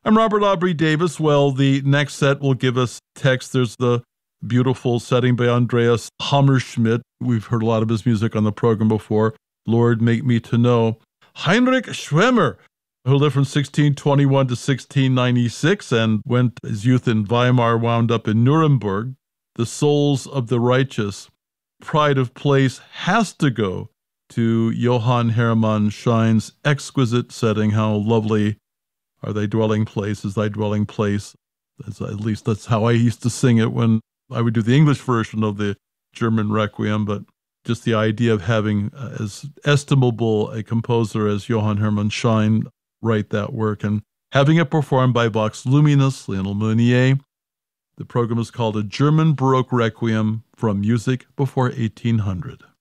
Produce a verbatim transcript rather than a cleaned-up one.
I'm Robert Aubrey Davis. Well, the next set will give us text. There's the beautiful setting by Andreas Hammerschmidt. We've heard a lot of his music on the program before. Lord, Make Me to Know. Heinrich Schwemmer, who lived from sixteen twenty-one to sixteen ninety-six and went his youth in Weimar, wound up in Nuremberg. The Souls of the Righteous. Pride of place has to go to Johann Hermann Schein's exquisite setting. How lovely are thy dwelling place is thy dwelling place. That's, at least that's how I used to sing it when I would do the English version of the German Requiem, but just the idea of having uh, as estimable a composer as Johann Hermann Schein write that work and having it performed by Vox Luminis, Lionel Meunier. The program is called A German Baroque Requiem from Music Before eighteen hundred.